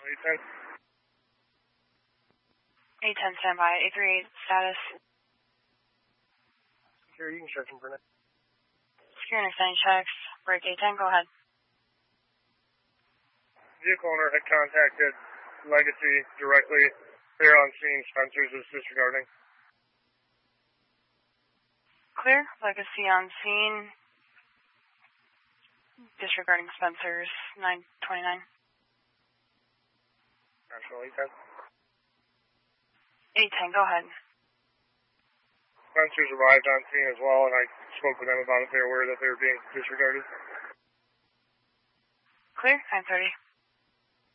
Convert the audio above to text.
810. 810 standby. 838 status. Security instruction for now. Security and extending checks. Break 810, go ahead. Vehicle owner had contacted Legacy directly. They're on scene. Spencer's is disregarding. Clear. Legacy on scene. Disregarding Spencer's. 929. National 810. 810, go ahead. Spencer's arrived on scene as well, and I spoke with them about it. They're aware that they were being disregarded. Clear. 930.